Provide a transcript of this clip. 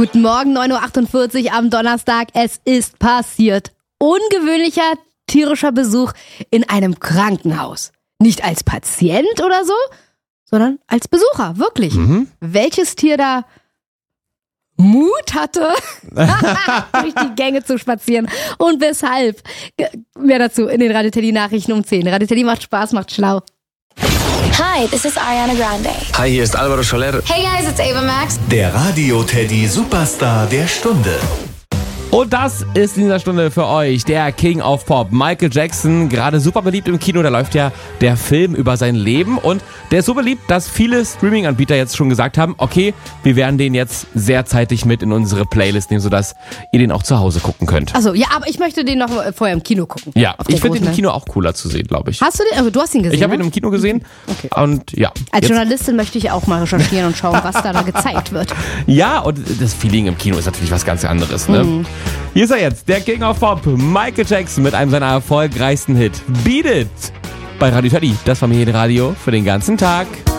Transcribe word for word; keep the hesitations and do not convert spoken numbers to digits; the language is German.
Guten Morgen, neun Uhr achtundvierzig am Donnerstag. Es ist passiert. Ungewöhnlicher tierischer Besuch in einem Krankenhaus. Nicht als Patient oder so, sondern als Besucher, wirklich. Mhm. Welches Tier da Mut hatte, durch die Gänge zu spazieren und weshalb. Mehr dazu in den Radio Teddy Nachrichten um zehn. Radio Teddy macht Spaß, macht schlau. Hi, this is Ariana Grande. Hi, hier ist Alvaro Soler. Hey guys, it's Ava Max. Der Radio Teddy Superstar der Stunde. Und das ist in dieser Stunde für euch der King of Pop, Michael Jackson, gerade super beliebt im Kino, da läuft ja der Film über sein Leben und der ist so beliebt, dass viele Streaming-Anbieter jetzt schon gesagt haben, okay, wir werden den jetzt sehr zeitig mit in unsere Playlist nehmen, sodass ihr den auch zu Hause gucken könnt. Also ja, aber ich möchte den noch vorher im Kino gucken. Ja, ich finde den im Kino auch cooler zu sehen, glaube ich. Hast du den? Also du hast ihn gesehen, Ich habe ihn ne? im Kino gesehen Okay. und ja. Als jetzt- Journalistin möchte ich auch mal recherchieren und schauen, was da, da gezeigt wird. Ja, und das Feeling im Kino ist natürlich was ganz anderes, ne? Mhm. Hier ist er jetzt, der King of Pop, Michael Jackson mit einem seiner erfolgreichsten Hit, Beat It. Bei Radio Teddy, das Familienradio für den ganzen Tag.